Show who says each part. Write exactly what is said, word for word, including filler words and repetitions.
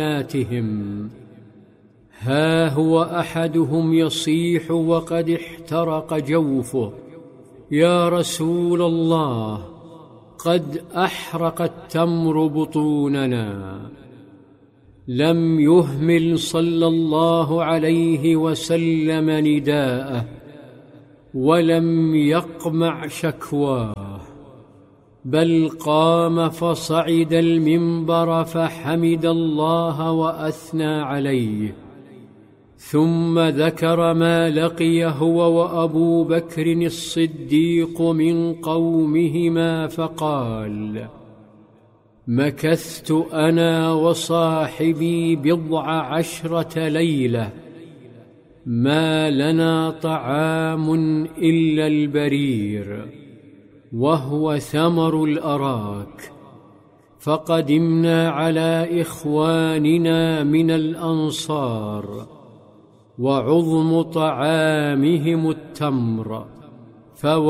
Speaker 1: حياتهم. ها هو أحدهم يصيح وقد احترق جوفه: يا رسول الله، قد أحرق التمر بطوننا. لم يهمل صلى الله عليه وسلم نداءه، ولم يقمع شكواه، بل قام فصعد المنبر فحمد الله وأثنى عليه، ثم ذكر ما لقي هو وأبو بكر الصديق من قومهما فقال: مكثت أنا وصاحبي بضع عشرة ليلة، ما لنا طعام إلا البرير وهو ثمر الأراك، فقدمنا على إخواننا من الأنصار وعظم طعامهم التمر،